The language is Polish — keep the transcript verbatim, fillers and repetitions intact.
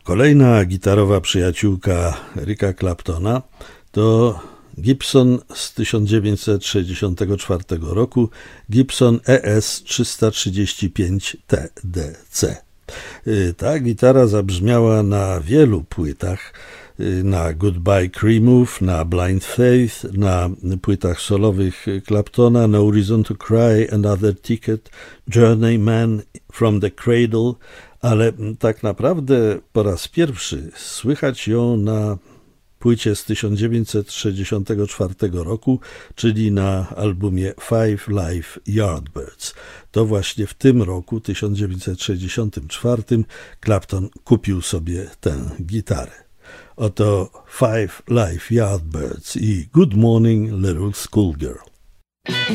Kolejna gitarowa przyjaciółka Erika Claptona to Gibson z tysiąc dziewięćset sześćdziesiątego czwartego roku, Gibson E S trzysta trzydzieści pięć T D C. Ta gitara zabrzmiała na wielu płytach, na Goodbye Cremove, na Blind Faith, na płytach solowych Claptona, No Reason to Cry, Another Ticket, Journeyman, From the Cradle, ale tak naprawdę po raz pierwszy słychać ją na płycie z tysiąc dziewięćset sześćdziesiątego czwartego roku, czyli na albumie Five Live Yardbirds. To właśnie w tym roku, tysiąc dziewięćset sześćdziesiątym czwartym, Clapton kupił sobie tę gitarę. Oto Five Live Yardbirds i Good Morning Little Schoolgirl.